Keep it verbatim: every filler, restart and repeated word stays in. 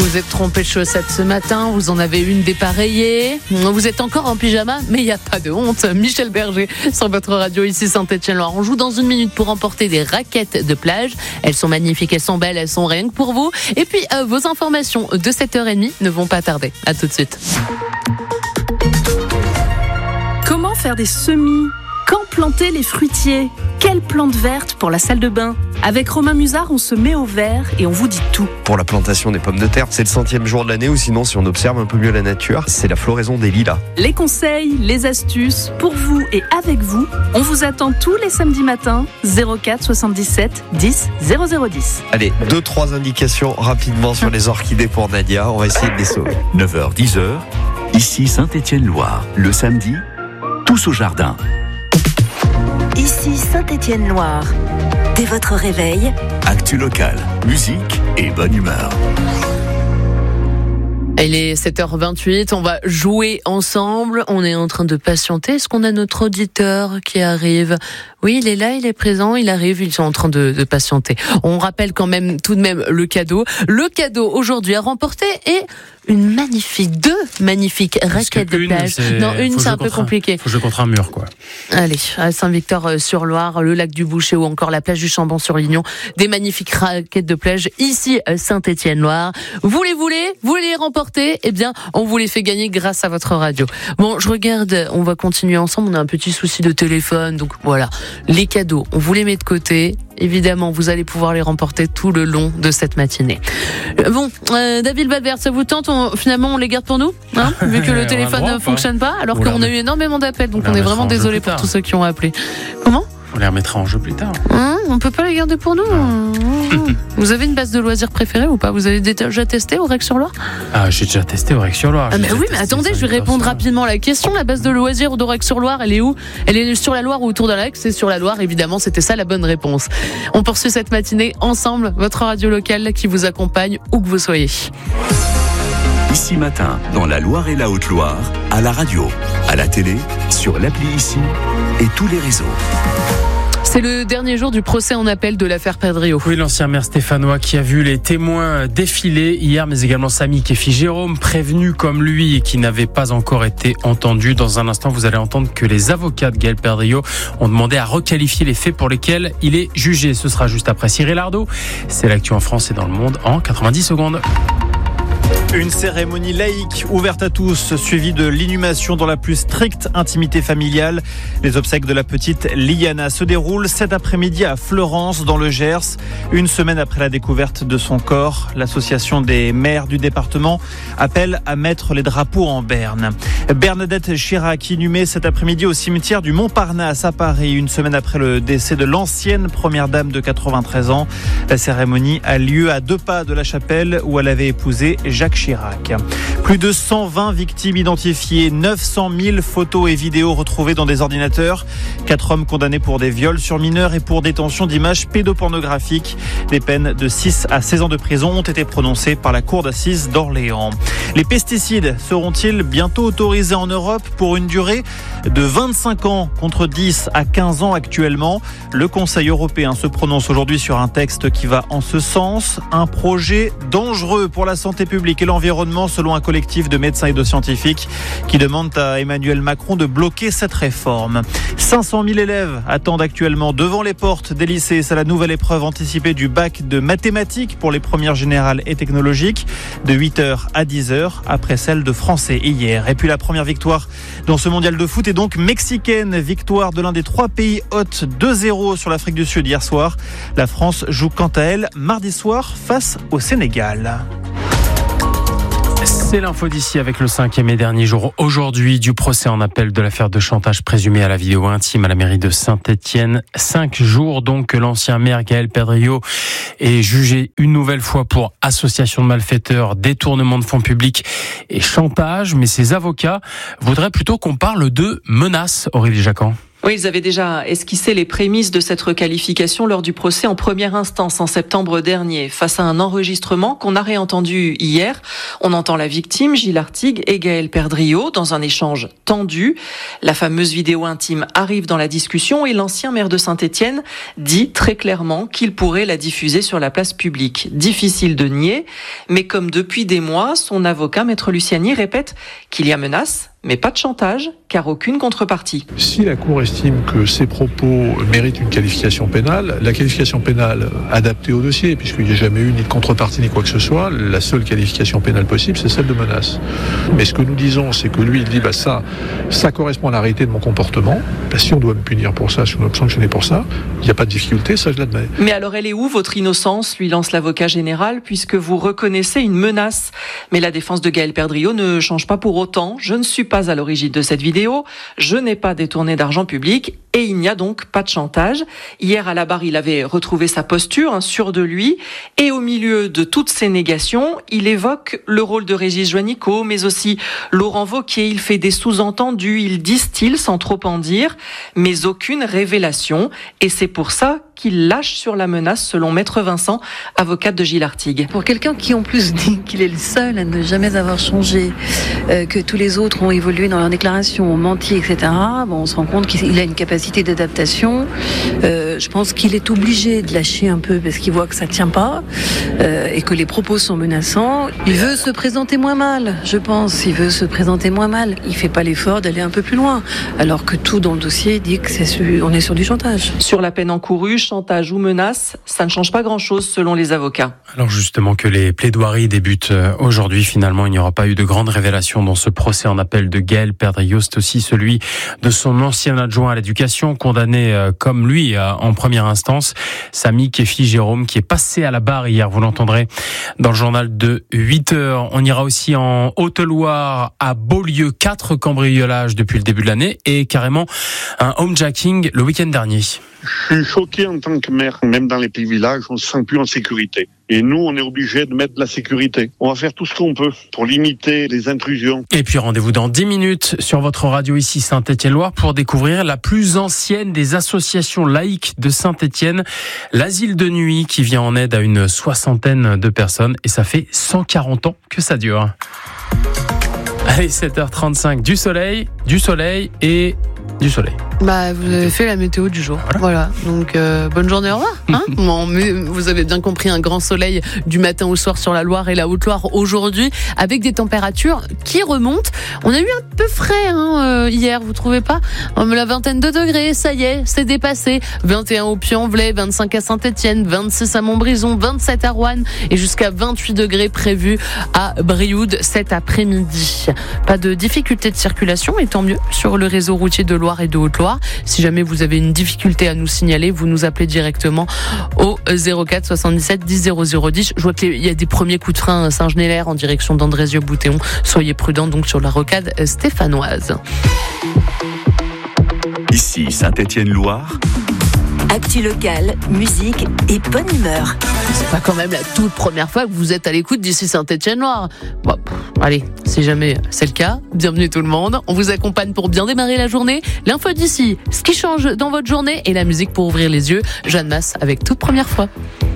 vous êtes trompé de chaussettes ce matin, vous en avez une dépareillée, vous êtes encore en pyjama, mais il n'y a pas de honte. Michel Berger sur votre radio, ici Saint-Étienne-Loire. On joue dans une minute pour remporter des raquettes de plage. Elles sont magnifiques, elles sont belles, elles sont rien que pour vous. Et puis, euh, vos informations de sept heures trente ne vont pas tarder. À tout de suite. Comment faire des semis ? Quand planter les fruitiers ? Quelle plante verte pour la salle de bain ? Avec Romain Musard, on se met au vert et on vous dit tout. Pour la plantation des pommes de terre, c'est le centième jour de l'année, ou sinon, si on observe un peu mieux la nature, c'est la floraison des lilas. Les conseils, les astuces, pour vous et avec vous, on vous attend tous les samedis matins, zéro quatre soixante-dix-sept dix zéro zéro dix. Allez, deux, trois indications rapidement sur les orchidées pour Nadia, on va essayer de les sauver. neuf heures dix heures, ici Saint-Étienne-Loire. Le samedi, tous au jardin. Ici Saint-Étienne-Loire. Dès votre réveil, Actu local, musique et bonne humeur. Il est sept heures vingt-huit, on va jouer ensemble, on est en train de patienter. Est-ce qu'on a notre auditeur qui arrive ? Oui, il est là, il est présent, il arrive, ils sont en train de, de patienter. On rappelle quand même tout de même le cadeau. Le cadeau aujourd'hui à remporter est une magnifique, deux magnifiques raquettes de plage. Non, une, c'est un peu compliqué. Faut jouer contre un mur, quoi. Allez, à Saint-Victor-sur-Loire, le lac du Boucher ou encore la plage du Chambon-sur-Lignon. Des magnifiques raquettes de plage ici, Saint-Étienne-Loire. Vous les voulez ? Vous les remportez ? Eh bien, on vous les fait gagner grâce à votre radio. Bon, je regarde, on va continuer ensemble. On a un petit souci de téléphone, donc voilà. Les cadeaux, on vous les met de côté. Évidemment, vous allez pouvoir les remporter tout le long de cette matinée. Bon, euh, David Balbert, ça vous tente ? on, Finalement, on les garde pour nous, hein, vu que le téléphone ne fonctionne pas, alors on qu'on a eu énormément d'appels, donc on, on est vraiment désolé pour tous ceux qui ont appelé. Comment ? On les remettra en jeu plus tard. Hein, on peut pas les garder pour nous. Vous avez une base de loisirs préférée ou pas ? Vous avez déjà testé au Rec-sur-Loire ? Ah, j'ai déjà testé au Rec-sur-Loire. Ah, mais oui, mais attendez, je vais répondre rapidement à la question. La base de loisirs de Rec-sur-Loire, elle est où ? Elle est sur la Loire ou autour de la Rec ? C'est sur la Loire, évidemment, c'était ça la bonne réponse. On poursuit cette matinée ensemble, votre radio locale qui vous accompagne où que vous soyez. Ici matin, dans la Loire et la Haute-Loire, à la radio, à la télé, sur l'appli Ici et tous les réseaux. C'est le dernier jour du procès en appel de l'affaire Pedrio. Oui, l'ancien maire stéphanois qui a vu les témoins défiler hier, mais également Samy Kéfi Jérôme, prévenu comme lui et qui n'avait pas encore été entendu. Dans un instant, vous allez entendre que les avocats de Gaël Pedrio ont demandé à requalifier les faits pour lesquels il est jugé. Ce sera juste après Cyril Ardo. C'est l'actu en France et dans le monde en quatre-vingt-dix secondes. Une cérémonie laïque ouverte à tous, suivie de l'inhumation dans la plus stricte intimité familiale. Les obsèques de la petite Liana se déroulent cet après-midi à Fleurance, dans le Gers. Une semaine après la découverte de son corps, l'association des maires du département appelle à mettre les drapeaux en berne. Bernadette Chirac, inhumée cet après-midi au cimetière du Montparnasse à Paris, une semaine après le décès de l'ancienne première dame de quatre-vingt-treize ans. La cérémonie a lieu à deux pas de la chapelle où elle avait épousé Jacques Chirac. Plus de cent vingt victimes identifiées, neuf cent mille photos et vidéos retrouvées dans des ordinateurs. Quatre hommes condamnés pour des viols sur mineurs et pour détention d'images pédopornographiques. Des peines de six à seize ans de prison ont été prononcées par la cour d'assises d'Orléans. Les pesticides seront-ils bientôt autorisés en Europe pour une durée de vingt-cinq ans contre dix à quinze ans actuellement? Le Conseil européen se prononce aujourd'hui sur un texte qui va en ce sens. Un projet dangereux pour la santé publique et l'environnement selon un collectif de médecins et de scientifiques qui demandent à Emmanuel Macron de bloquer cette réforme. cinq cent mille élèves attendent actuellement devant les portes des lycées. C'est la nouvelle épreuve anticipée du bac de mathématiques pour les premières générales et technologiques de huit heures à dix heures après celle de français hier. Et puis la première victoire dans ce mondial de foot est donc mexicaine. Victoire de l'un des trois pays hôtes deux zéro sur l'Afrique du Sud hier soir. La France joue quant à elle mardi soir face au Sénégal. C'est l'info d'ici avec le cinquième et dernier jour aujourd'hui du procès en appel de l'affaire de chantage présumé à la vidéo intime à la mairie de Saint-Étienne. Cinq jours donc que l'ancien maire Gaël Pedrio est jugé une nouvelle fois pour association de malfaiteurs, détournement de fonds publics et chantage. Mais ses avocats voudraient plutôt qu'on parle de menaces, Aurélie Jacquan. Oui, ils avaient déjà esquissé les prémices de cette requalification lors du procès en première instance en septembre dernier. Face à un enregistrement qu'on a réentendu hier, on entend la victime, Gilles Artigue et Gaël Perdriau, dans un échange tendu. La fameuse vidéo intime arrive dans la discussion et l'ancien maire de Saint-Étienne dit très clairement qu'il pourrait la diffuser sur la place publique. Difficile de nier, mais comme depuis des mois, son avocat, Maître Luciani, répète qu'il y a menace, mais pas de chantage, car aucune contrepartie. Si la Cour estime que ces propos méritent une qualification pénale, la qualification pénale adaptée au dossier, puisqu'il n'y a jamais eu ni de contrepartie ni quoi que ce soit, la seule qualification pénale possible, c'est celle de menace. Mais ce que nous disons, c'est que lui, il dit, bah ça, ça correspond à la réalité de mon comportement. Bah, si on doit me punir pour ça, si on doit me sanctionner pour ça, il n'y a pas de difficulté, ça je l'admets. Mais alors elle est où, votre innocence, lui lance l'avocat général, puisque vous reconnaissez une menace. Mais la défense de Gaël Perdriau ne change pas pour autant. Je ne suis pas à l'origine de cette vidéo, je n'ai pas détourné d'argent public et il n'y a donc pas de chantage. Hier à la barre, il avait retrouvé sa posture, hein, sûr de lui, et au milieu de toutes ces négations, il évoque le rôle de Régis Juanico, mais aussi Laurent Wauquiez. Il fait des sous-entendus, il distille sans trop en dire, mais aucune révélation, et c'est pour ça qu'il lâche sur la menace, selon Maître Vincent, avocate de Gilles Artigue. Pour quelqu'un qui en plus dit qu'il est le seul à ne jamais avoir changé, euh, que tous les autres ont évolué dans leurs déclarations, ont menti, et cetera, bon, on se rend compte qu'il a une capacité d'adaptation. Euh, je pense qu'il est obligé de lâcher un peu parce qu'il voit que ça tient pas euh, et que les propos sont menaçants. Il veut se présenter moins mal, je pense. Il veut se présenter moins mal. Il fait pas l'effort d'aller un peu plus loin, alors que tout dans le dossier dit que c'est sur, on est sur du chantage. Sur la peine encourue, chantage ou menace, ça ne change pas grand-chose selon les avocats. Alors justement que les plaidoiries débutent aujourd'hui, finalement il n'y aura pas eu de grandes révélations dans ce procès en appel de Gaël Perdriau. C'est aussi celui de son ancien adjoint à l'éducation, condamné comme lui en première instance, Samy Kefi-Jérôme, qui est passé à la barre hier, vous l'entendrez dans le journal de huit heures. On ira aussi en Haute-Loire, à Beaulieu, quatre cambriolages depuis le début de l'année et carrément un homejacking le week-end dernier. Je suis choqué en tant que maire, même dans les petits villages, on ne se sent plus en sécurité. Et nous, on est obligé de mettre de la sécurité. On va faire tout ce qu'on peut pour limiter les intrusions. Et puis rendez-vous dans dix minutes sur votre radio ici Saint-Étienne-Loire pour découvrir la plus ancienne des associations laïques de Saint-Étienne, l'asile de nuit qui vient en aide à une soixantaine de personnes. Et ça fait cent quarante ans que ça dure. Allez, sept heures trente-cinq, du soleil, du soleil et du soleil. Bah, vous avez fait la météo du jour. Voilà. voilà. Donc, euh, bonne journée, au revoir. Hein bon, mais vous avez bien compris, un grand soleil du matin au soir sur la Loire et la Haute-Loire aujourd'hui, avec des températures qui remontent. On a eu un peu frais hein, euh, hier, vous trouvez pas ? La vingtaine de degrés, ça y est, c'est dépassé. vingt et un au Puy-en-Velay, vingt-cinq à Saint-Étienne, vingt-six à Montbrison, vingt-sept à Roanne et jusqu'à vingt-huit degrés prévus à Brioude cet après-midi. Pas de difficulté de circulation et tant mieux sur le réseau routier de Loire et de Haute-Loire. Si jamais vous avez une difficulté à nous signaler, vous nous appelez directement au zéro quatre soixante-dix-sept dix zéro zéro dix. Je vois qu'il y a des premiers coups de frein à Saint-Genélaire en direction d'Andrézieux-Boutéon. Soyez prudents donc sur la rocade stéphanoise. Ici Saint-Étienne-Loire. Actu locale, musique et bonne humeur. C'est pas quand même la toute première fois que vous êtes à l'écoute d'ici Saint-Étienne-Loire. Bon, allez, si jamais c'est le cas, bienvenue tout le monde. On vous accompagne pour bien démarrer la journée. L'info d'ici, ce qui change dans votre journée et la musique pour ouvrir les yeux. Jeanne Masse avec toute première fois.